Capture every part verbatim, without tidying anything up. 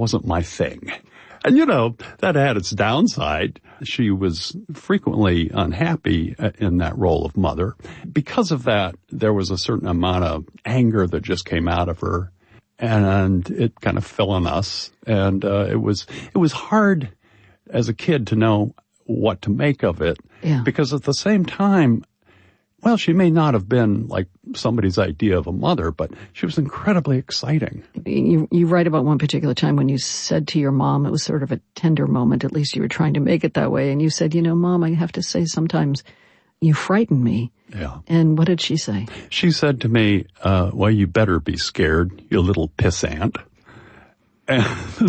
wasn't my thing. And, you know, that had its downside. She was frequently unhappy in that role of mother. Because of that, there was a certain amount of anger that just came out of her, and it kind of fell on us. And uh, it was it was hard as a kid to know what to make of it. Yeah. Because at the same time, well, she may not have been like somebody's idea of a mother, but she was incredibly exciting. You, you write about one particular time when you said to your mom, it was sort of a tender moment, at least you were trying to make it that way, and you said, you know, Mom, I have to say sometimes you frighten me. Yeah. And what did she say? She said to me, uh, well, you better be scared, you little pissant. And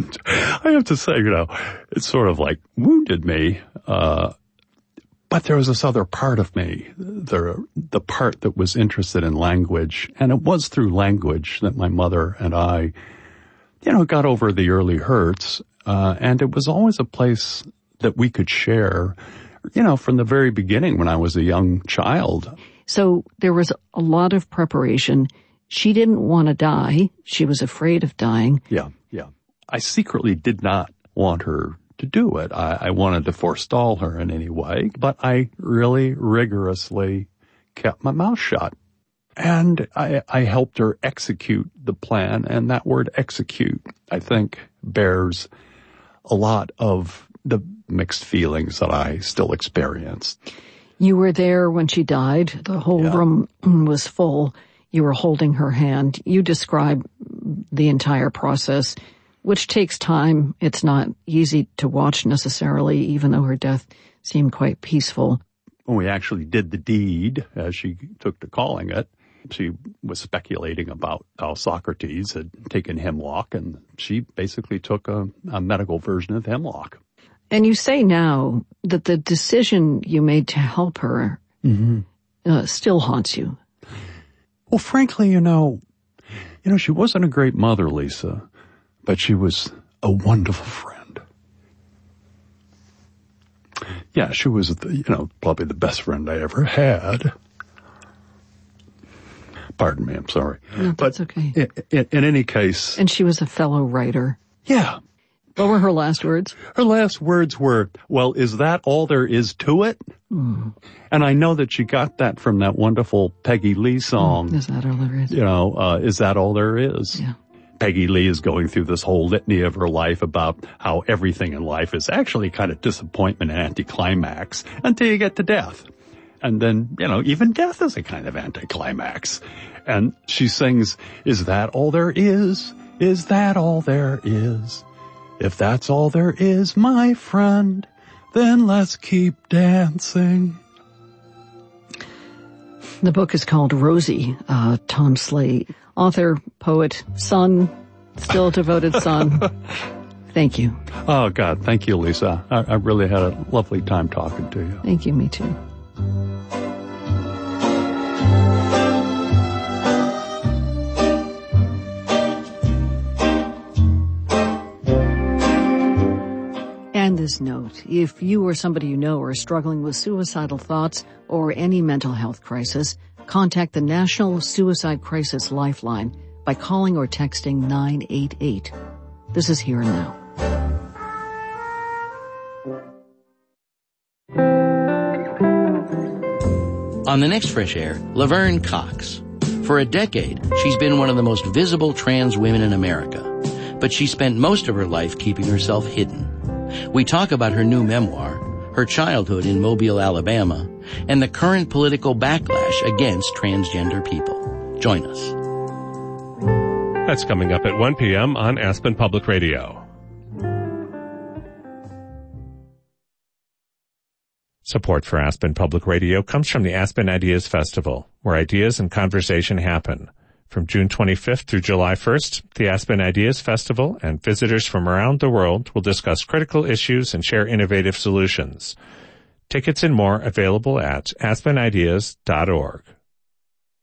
I have to say, you know, it sort of like wounded me, uh, But there was this other part of me, the the part that was interested in language, and it was through language that my mother and I, you know, got over the early hurts, uh, and it was always a place that we could share, you know, from the very beginning when I was a young child. So there was a lot of preparation. She didn't want to die. She was afraid of dying. Yeah, yeah. I secretly did not want her to do it. I, I wanted to forestall her in any way, but I really rigorously kept my mouth shut. And I, I helped her execute the plan, and that word execute, I think, bears a lot of the mixed feelings that I still experienced. You were there when she died. The whole Yeah. room was full. You were holding her hand. You describe the entire process, which takes time. It's not easy to watch necessarily, even though her death seemed quite peaceful. When we actually did the deed, as she took to calling it, she was speculating about how Socrates had taken hemlock, and she basically took a, a medical version of hemlock. And you say now that the decision you made to help her mm-hmm. uh, still haunts you. Well, frankly, you know, you know, she wasn't a great mother, Lisa, but she was a wonderful friend. Yeah, she was, the, you know, probably the best friend I ever had. Pardon me, I'm sorry. No, that's but okay. In, in, in any case. And she was a fellow writer. Yeah. What were her last words? Her last words were, well, is that all there is to it? Mm. And I know that she got that from that wonderful Peggy Lee song. Mm, is that all there is? You know, uh, is that all there is? Yeah. Peggy Lee is going through this whole litany of her life about how everything in life is actually kind of disappointment and anticlimax until you get to death. And then, you know, even death is a kind of anticlimax. And she sings, is that all there is? Is that all there is? If that's all there is, my friend, then let's keep dancing. The book is called Rosie, uh, Tom Slade, author, poet, son, still devoted son. Thank you. Oh, God, thank you, Lisa. I, I really had a lovely time talking to you. Thank you, me too. And this note, if you or somebody you know are struggling with suicidal thoughts or any mental health crisis, contact the National Suicide Crisis Lifeline by calling or texting nine eight eight. This is Here and Now. On the next Fresh Air, Laverne Cox. For a decade, she's been one of the most visible trans women in America, but she spent most of her life keeping herself hidden. We talk about her new memoir, her childhood in Mobile, Alabama, and the current political backlash against transgender people. Join us. That's coming up at one p.m. on Aspen Public Radio. Support for Aspen Public Radio comes from the Aspen Ideas Festival, where ideas and conversation happen. From June twenty-fifth through July first, the Aspen Ideas Festival and visitors from around the world will discuss critical issues and share innovative solutions. Tickets and more available at aspen ideas dot org.